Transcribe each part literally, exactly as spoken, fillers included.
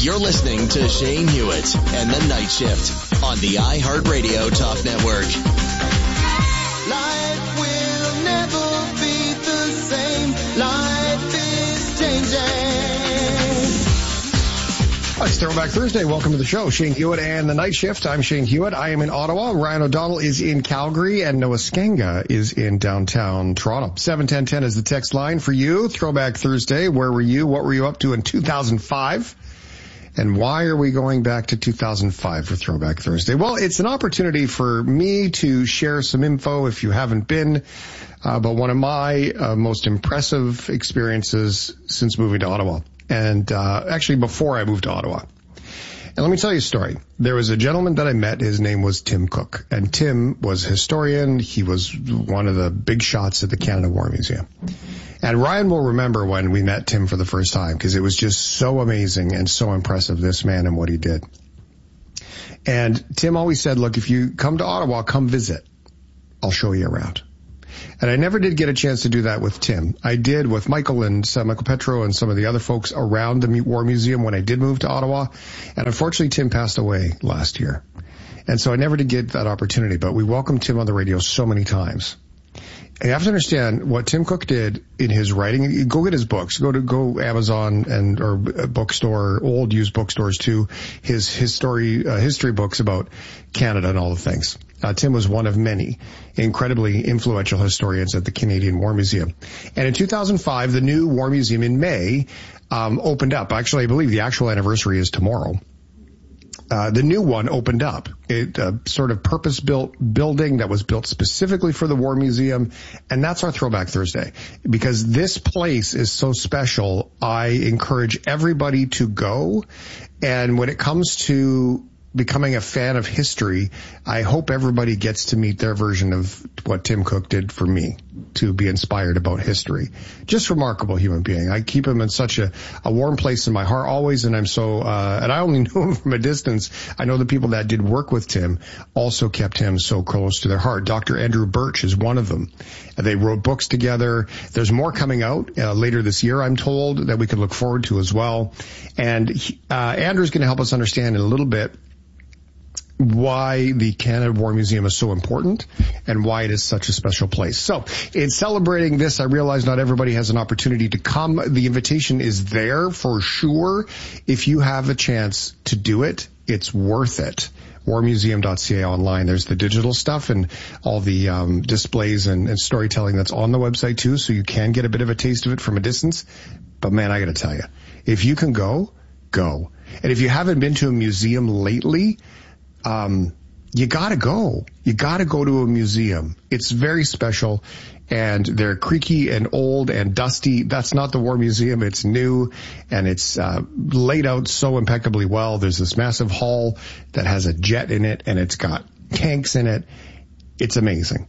You're listening to Shane Hewitt and the Night Shift on the iHeartRadio Talk Network. Life will never be the same. Life is changing. All right, it's Throwback Thursday. Welcome to the show. Shane Hewitt and the Night Shift. I'm Shane Hewitt. I am in Ottawa. Ryan O'Donnell is in Calgary, and Noah Skenga is in downtown Toronto. seven ten ten is the text line for you. Throwback Thursday. Where were you? What were you up to in two thousand five? And why are we going back to two thousand five for Throwback Thursday? Well, it's an opportunity for me to share some info, if you haven't been, uh, about one of my uh, most impressive experiences since moving to Ottawa. And uh, actually before I moved to Ottawa. And let me tell you a story. There was a gentleman that I met. His name was Tim Cook. And Tim was a historian. He was one of the big shots at the Canada War Museum. And Ryan will remember when we met Tim for the first time, because it was just so amazing and so impressive, this man and what he did. And Tim always said, look, if you come to Ottawa, come visit. I'll show you around. And I never did get a chance to do that with Tim. I did with Michael and uh, Michael Petro and some of the other folks around the War Museum when I did move to Ottawa. And unfortunately, Tim passed away last year. And so I never did get that opportunity, but we welcomed Tim on the radio so many times. And you have to understand what Tim Cook did in his writing. Go get his books. Go to go Amazon and or bookstore, old used bookstores too. His history uh, history books about Canada and all the things. Uh, Tim was one of many incredibly influential historians at the Canadian War Museum. And in two thousand five, the new War Museum in May um, opened up. Actually, I believe the actual anniversary is tomorrow. Uh, the new one opened up. It uh, sort of purpose-built building that was built specifically for the War Museum. And that's our Throwback Thursday. Because this place is so special, I encourage everybody to go. And when it comes to becoming a fan of history, I hope everybody gets to meet their version of what Tim Cook did for me, to be inspired about history. Just remarkable human being. I keep him in such a, a warm place in my heart always, and I'm so, uh, and I only knew him from a distance. I know the people that did work with Tim also kept him so close to their heart. Doctor Andrew Birch is one of them. They wrote books together. There's more coming out uh, later this year, I'm told, that we can look forward to as well. And he, uh, Andrew's going to help us understand in a little bit why the Canada War Museum is so important and why it is such a special place. So in celebrating this, I realize not everybody has an opportunity to come. The invitation is there for sure. If you have a chance to do it, it's worth it. war museum dot c a online. There's the digital stuff and all the um, displays and, and storytelling that's on the website too, so you can get a bit of a taste of it from a distance. But man, I got to tell you, if you can go, go. And if you haven't been to a museum lately, Um, you gotta go. You gotta go to a museum. It's very special, and they're creaky and old and dusty. That's not the War Museum. It's new, and it's uh, laid out so impeccably well. There's this massive hall that has a jet in it, and it's got tanks in it. It's amazing.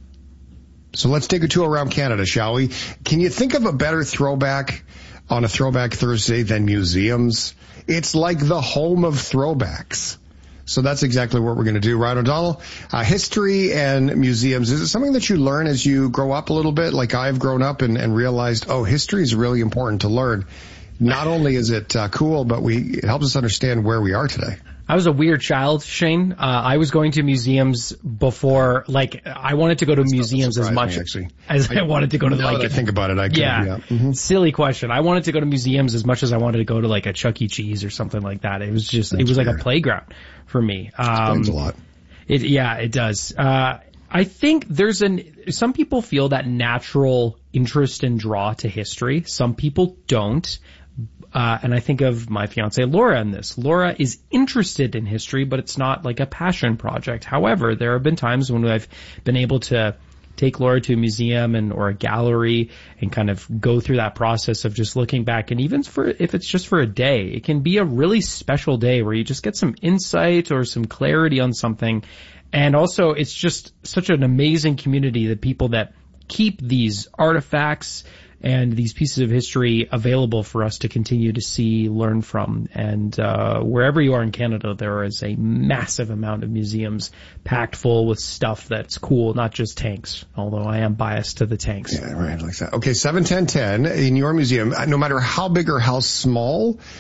So let's take a tour around Canada, shall we? Can you think of a better throwback on a Throwback Thursday than museums? It's like the home of throwbacks. So that's exactly what we're going to do. Ryan O'Donnell, uh, history and museums. Is it something that you learn as you grow up a little bit? Like I've grown up and, and realized, oh, history is really important to learn. Not only is it uh, cool, but we it helps us understand where we are today. I was a weird child, Shane. Uh, I was going to museums before, like, I wanted to go to That's museums as much me, as I, I wanted to go to, now like, that I think about it, I can, yeah, yeah. Mm-hmm. Silly question. I wanted to go to museums as much as I wanted to go to, like, a Chuck E. Cheese or something like that. It was just, That's it was weird. Like a playground for me. Um, Explains a lot. It, yeah, it does. Uh, I think there's an, some people feel that natural interest and draw to history. Some people don't. Uh, and I think of my fiancée Laura in this. Laura is interested in history, but it's not like a passion project. However, there have been times when I've been able to take Laura to a museum and or a gallery and kind of go through that process of just looking back. And even for if it's just for a day, it can be a really special day where you just get some insight or some clarity on something. And also, it's just such an amazing community, the people that keep these artifacts and these pieces of history available for us to continue to see, learn from. And uh wherever you are in Canada, there is a massive amount of museums packed full with stuff that's cool, not just tanks, although I am biased to the tanks. Yeah, right, like that. Okay, seven ten ten in your museum, no matter how big or how small,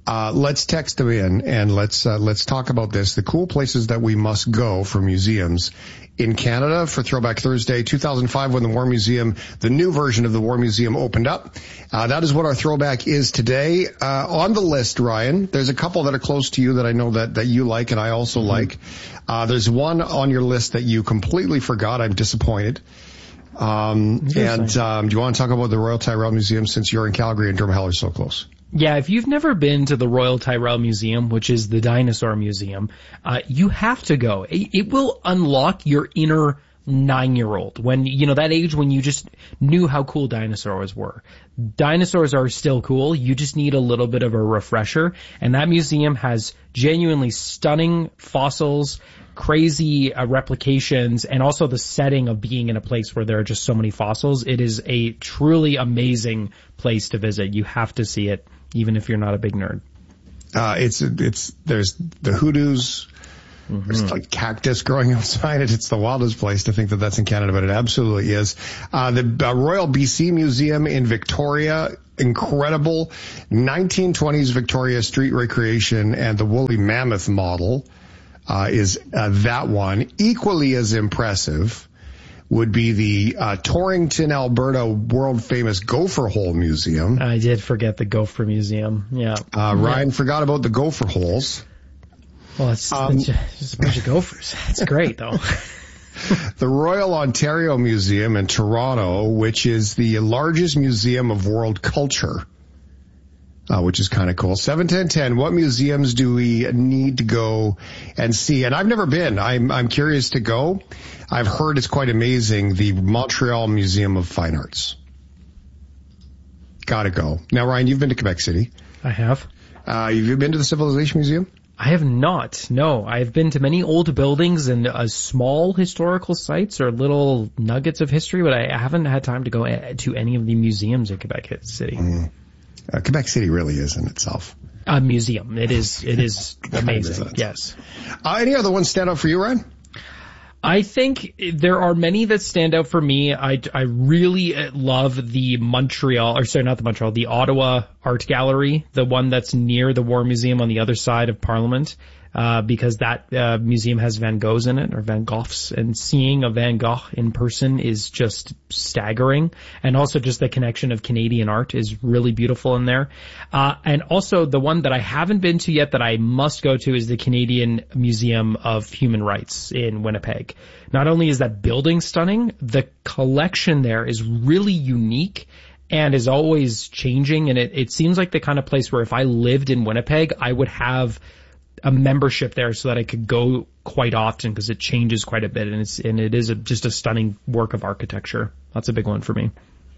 Uh, let's text them in and let's, uh, let's talk about this. The cool places that we must go for museums in Canada for Throwback Thursday, two thousand five, when the War Museum, the new version of the War Museum opened up. Uh, that is what our throwback is today. Uh, on the list, Ryan, there's a couple that are close to you that I know that, that you like and I also mm-hmm. like. Uh, there's one on your list that you completely forgot. I'm disappointed. Um, and, um, do you want to talk about the Royal Tyrrell Museum since you're in Calgary and Drumheller so close? Yeah, if you've never been to the Royal Tyrrell Museum, which is the dinosaur museum, uh, you have to go. It, it will unlock your inner nine-year-old. When, you know, that age when you just knew how cool dinosaurs were. Dinosaurs are still cool. You just need a little bit of a refresher. And that museum has genuinely stunning fossils, crazy uh, replications, and also the setting of being in a place where there are just so many fossils. It is a truly amazing place to visit. You have to see it, even if you're not a big nerd. Uh, it's, it's, there's the hoodoos. Mm-hmm. There's like cactus growing outside it. It's the wildest place to think that that's in Canada, but it absolutely is. Uh, the uh, Royal B C Museum in Victoria, incredible. nineteen twenties Victoria street recreation and the woolly mammoth model, uh, is, uh, that one. Equally as impressive would be the, uh, Torrington, Alberta world famous Gopher Hole Museum. I did forget the Gopher Museum. Yeah. Uh, Ryan yeah. forgot about the Gopher Holes. Well, it's, um, it's just a bunch of gophers. It's great, though. The Royal Ontario Museum in Toronto, which is the largest museum of world culture, uh, which is kind of cool. seven ten ten, what museums do we need to go and see? And I've never been. I'm, I'm curious to go. I've heard it's quite amazing. The Montreal Museum of Fine Arts. Gotta go. Now, Ryan, you've been to Quebec City. I have. Uh, have you been to the Civilization Museum? I have not. No, I've been to many old buildings and uh, small historical sites or little nuggets of history, but I haven't had time to go a- to any of the museums in Quebec City. Mm. Uh, Quebec City really is in itself a museum. It is. It is amazing. Yes. Uh, any other ones stand out for you, Ryan? I think there are many that stand out for me. I, I really love the Montreal, or sorry, not the Montreal, the Ottawa Art Gallery, the one that's near the War Museum on the other side of Parliament, uh, because that uh, museum has Van Goghs in it, or Van Goghs, and seeing a Van Gogh in person is just staggering. And also just the connection of Canadian art is really beautiful in there. Uh, and also the one that I haven't been to yet that I must go to is the Canadian Museum of Human Rights in Winnipeg. Not only is that building stunning, the collection there is really unique and is always changing. And it, it seems like the kind of place where if I lived in Winnipeg, I would have a membership there so that I could go quite often because it changes quite a bit, and it's and it is a, just a stunning work of architecture. That's a big one for me.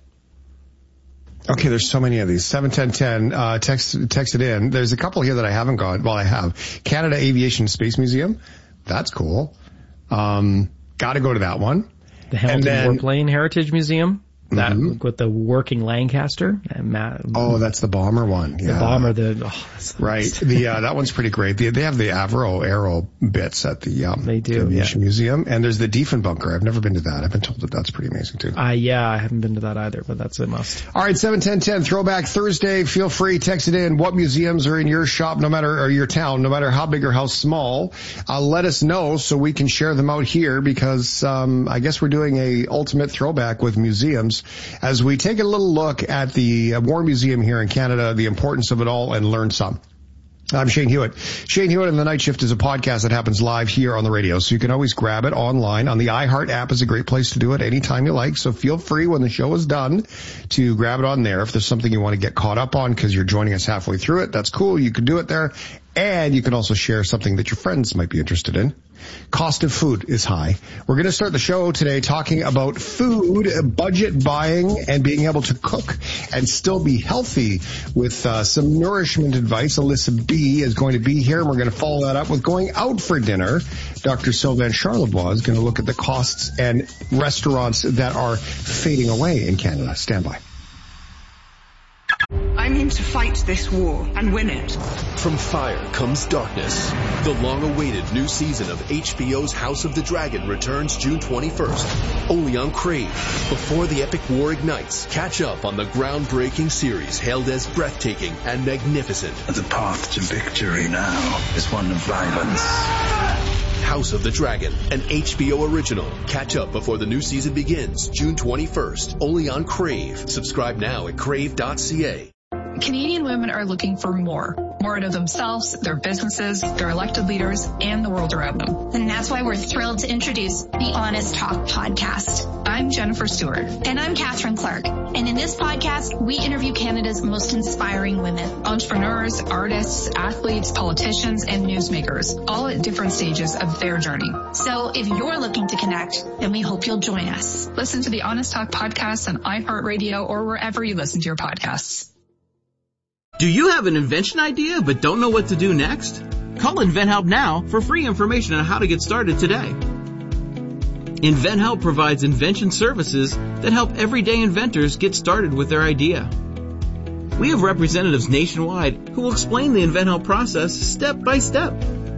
Okay, there's so many of these. seven ten ten, uh, text, text it in. There's a couple here that I haven't gone. Well, I have. Canada Aviation and Space Museum. That's cool. Um, gotta go to that one. The Hamilton then, Warplane Heritage Museum. That mm-hmm. with the working Lancaster. And Matt, oh, that's the bomber one. Yeah. The bomber, the, oh, that's the right. best. The, uh, that one's pretty great. They, they have the Avro Aero bits at the, um, they do, Aviation yeah. Museum. And there's the Diefenbunker. I've never been to that. I've been told that that's pretty amazing too. Uh, yeah, I haven't been to that either, but that's a must. All right. seven ten ten, Throwback Thursday. Feel free, text it in. What museums are in your shop, no matter, or your town, no matter how big or how small. Uh, let us know so we can share them out here because, um, I guess we're doing a ultimate throwback with museums as we take a little look at the War Museum here in Canada, the importance of it all, and learn some. I'm Shane Hewitt. Shane Hewitt and the Night Shift is a podcast that happens live here on the radio, so you can always grab it online. On the iHeart app is a great place to do it anytime you like, so feel free when the show is done to grab it on there. If there's something you want to get caught up on because you're joining us halfway through it, that's cool. You can do it there. And you can also share something that your friends might be interested in. Cost of food is high. We're going to start the show today talking about food, budget buying, and being able to cook and still be healthy with uh, some nourishment advice. Alyssa B is going to be here, and we're going to follow that up with going out for dinner. Doctor Sylvain Charlebois is going to look at the costs and restaurants that are fading away in Canada. Stand by. I'm in going to fight this war and win it. From fire comes darkness. The long-awaited new season of H B O's House of the Dragon returns June twenty-first, only on Crave. Before the epic war ignites, catch up on the groundbreaking series hailed as breathtaking and magnificent. The path to victory now is one of violence. House of the Dragon, an H B O original. Catch up before the new season begins June twenty-first, only on Crave. Subscribe now at crave dot c a. Canadian women are looking for more. More out of themselves, their businesses, their elected leaders, and the world around them. And that's why we're thrilled to introduce the Honest Talk podcast. I'm Jennifer Stewart. And I'm Catherine Clark. And in this podcast, we interview Canada's most inspiring women. Entrepreneurs, artists, athletes, politicians, and newsmakers, all at different stages of their journey. So if you're looking to connect, then we hope you'll join us. Listen to the Honest Talk podcast on iHeartRadio or wherever you listen to your podcasts. Do you have an invention idea but don't know what to do next? Call InventHelp now for free information on how to get started today. InventHelp provides invention services that help everyday inventors get started with their idea. We have representatives nationwide who will explain the InventHelp process step by step.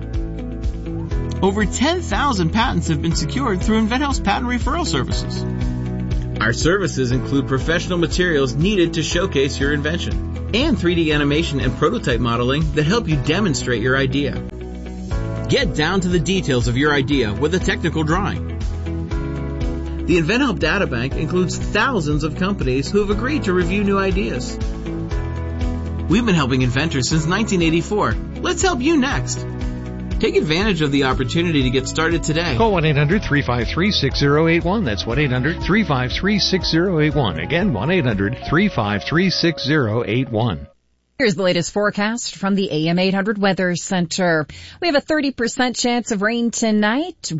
Over ten thousand patents have been secured through InventHelp's patent referral services. Our services include professional materials needed to showcase your invention, and three D animation and prototype modeling that help you demonstrate your idea. Get down to the details of your idea with a technical drawing. The InventHelp Databank includes thousands of companies who have agreed to review new ideas. We've been helping inventors since nineteen eighty-four. Let's help you next. Take advantage of the opportunity to get started today. Call one eight hundred three five three six zero eight one. That's one eight hundred three five three six zero eight one. Again, one eight hundred three five three six zero eight one. Here's the latest forecast from the A M eight hundred Weather Center. We have a thirty percent chance of rain tonight.